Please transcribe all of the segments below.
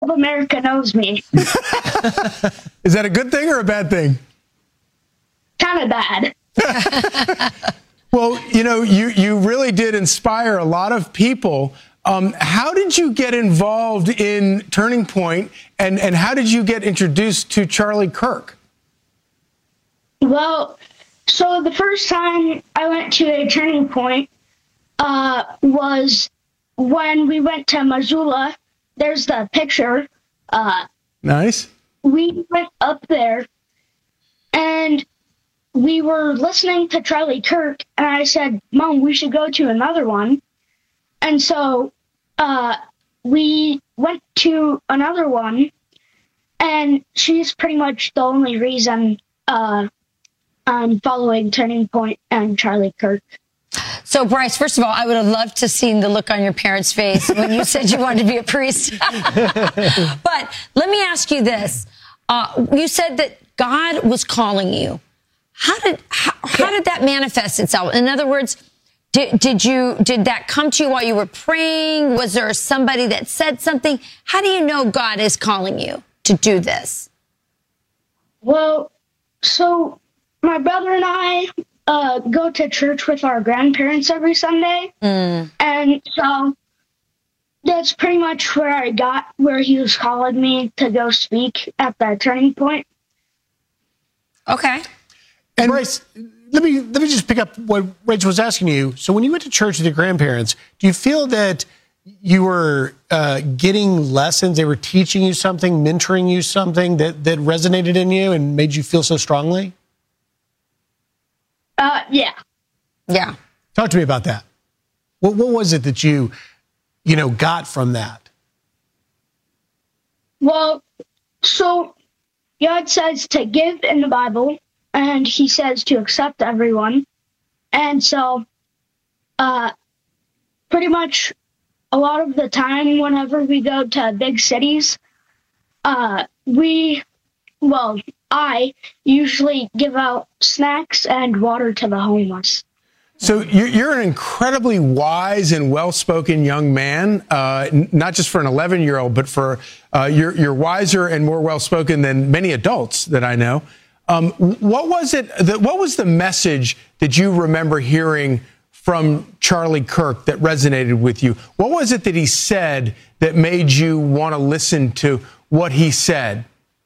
of America knows me. Is that a good thing or a bad thing? Kind of bad. Well, you really did inspire a lot of people. How did you get involved in Turning Point, and how did you get introduced to Charlie Kirk? Well, so the first time I went to a Turning Point was when we went to Missoula. There's the picture. Nice. We went up there, and we were listening to Charlie Kirk, and I said, Mom, we should go to another one. And so we went to another one, and she's pretty much the only reason I'm following Turning Point and Charlie Kirk. So, Bryce, first of all, I would have loved to have seen the look on your parents' face when you said you wanted to be a priest. But let me ask you this. You said that God was calling you. How did that manifest itself? In other words, did that come to you while you were praying? Was there somebody that said something? How do you know God is calling you to do this? Well, so my brother and I go to church with our grandparents every Sunday. And so that's pretty much where I got where he was calling me to go speak at the Turning Point. Okay. And Bryce, let me just pick up what Rachel was asking you. So when you went to church with your grandparents, do you feel that you were getting lessons? They were teaching you something, mentoring you something that resonated in you and made you feel so strongly? Yeah. Yeah. Talk to me about that. What was it that you got from that? Well, so God says to give in the Bible, and he says to accept everyone. And so pretty much a lot of the time whenever we go to big cities, I usually give out snacks and water to the homeless. So you're an incredibly wise and well-spoken young man, not just for an 11-year-old, but for you're wiser and more well-spoken than many adults that I know. What was the message that you remember hearing from Charlie Kirk that resonated with you? What was it that he said that made you want to listen to what he said?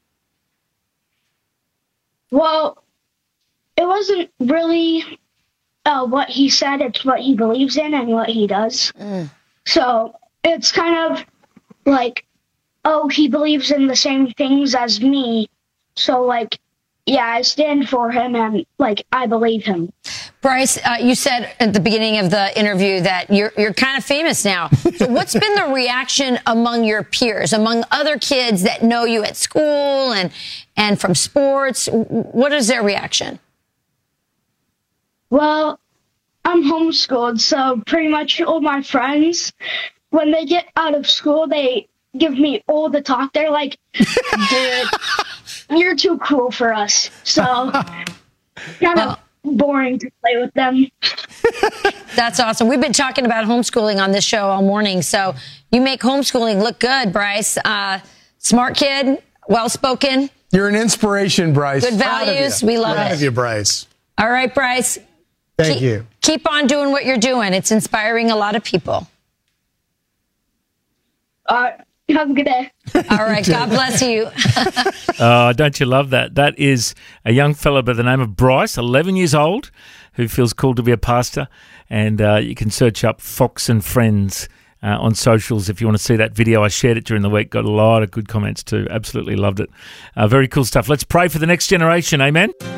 Well, it wasn't really what he said, it's what he believes in and what he does. So it's kind of like, oh, he believes in the same things as me. So, yeah, I stand for him and, I believe him. Bryce, you said at the beginning of the interview that you're kind of famous now. So what's been the reaction among your peers, among other kids that know you at school and from sports? What is their reaction? Well, I'm homeschooled, so pretty much all my friends, when they get out of school, they give me all the talk. They're like, dude, you're too cool for us. So kind of boring to play with them. That's awesome. We've been talking about homeschooling on this show all morning. So you make homeschooling look good, Bryce. Smart kid, well-spoken. You're an inspiration, Bryce. Good values. We love it. Proud of you, Bryce. All right, Bryce. Thank you. Keep on doing what you're doing. It's inspiring a lot of people. Have a good day. All right. God bless you. Oh, don't you love that? That is a young fellow by the name of Bryce, 11 years old, who feels called to be a pastor. And you can search up Fox and Friends on socials if you want to see that video. I shared it during the week. Got a lot of good comments too. Absolutely loved it. Very cool stuff. Let's pray for the next generation. Amen.